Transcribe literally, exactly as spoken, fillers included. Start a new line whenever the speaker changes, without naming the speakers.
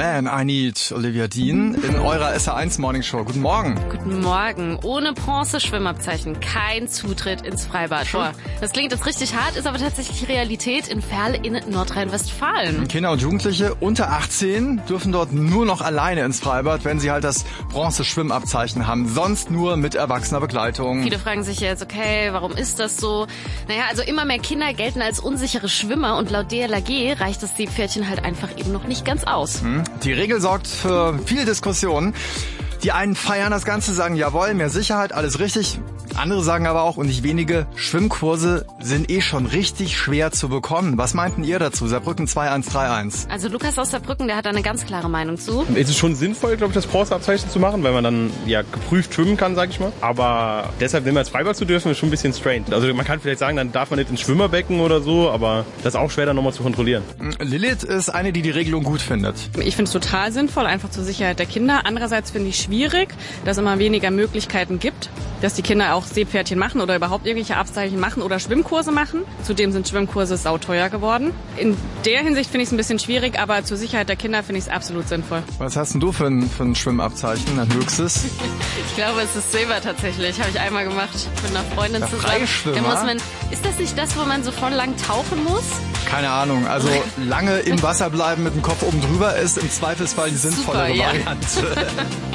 Man, I Need Olivia Dean in eurer S R eins Morning Show. Guten Morgen.
Guten Morgen. Ohne Bronze-Schwimmabzeichen kein Zutritt ins Freibad. Boah, das klingt jetzt richtig hart, ist aber tatsächlich Realität in Verl in Nordrhein-Westfalen.
Kinder und Jugendliche unter achtzehn dürfen dort nur noch alleine ins Freibad, wenn sie halt das Bronze-Schwimmabzeichen haben. Sonst nur mit erwachsener Begleitung.
Viele fragen sich jetzt, okay, warum ist das so? Naja, also immer mehr Kinder gelten als unsichere Schwimmer und laut D L R G reicht das Seepferdchen halt einfach eben noch nicht ganz aus.
Die Regel sorgt für viel Diskussion. Die einen feiern das Ganze, sagen, jawohl, mehr Sicherheit, alles richtig. Andere sagen aber auch, und nicht wenige, Schwimmkurse sind eh schon richtig schwer zu bekommen. Was meinten ihr dazu? Saarbrücken zwei eins drei eins.
Also Lukas aus Saarbrücken, der hat da eine ganz klare Meinung zu.
Es ist schon sinnvoll, glaube ich, das Bronzeabzeichen zu machen, weil man dann ja geprüft schwimmen kann, sag ich mal. Aber deshalb, wenn man ins Freibad zu dürfen, ist schon ein bisschen strange. Also man kann vielleicht sagen, dann darf man nicht ins Schwimmerbecken oder so, aber das ist auch schwer dann nochmal zu kontrollieren.
Lilith ist eine, die die Regelung gut findet.
Ich finde es total sinnvoll, einfach zur Sicherheit der Kinder. Andererseits finde ich schwierig, dass es immer weniger Möglichkeiten gibt, dass die Kinder auch Seepferdchen machen oder überhaupt irgendwelche Abzeichen machen oder Schwimmkurse machen. Zudem sind Schwimmkurse sauteuer geworden. In der Hinsicht finde ich es ein bisschen schwierig, aber zur Sicherheit der Kinder finde ich es absolut sinnvoll.
Was hast denn du für ein, für ein Schwimmabzeichen, ein höchstes?
Ich glaube, es ist Silber tatsächlich. Habe ich einmal gemacht mit einer Freundin
Der
zusammen.
Freischwimmer?
Da muss man, ist das nicht das, wo man so voll lang tauchen muss?
Keine Ahnung. Also lange im Wasser bleiben mit dem Kopf oben drüber ist im Zweifelsfall die sinnvollere
Super, ja.
Variante.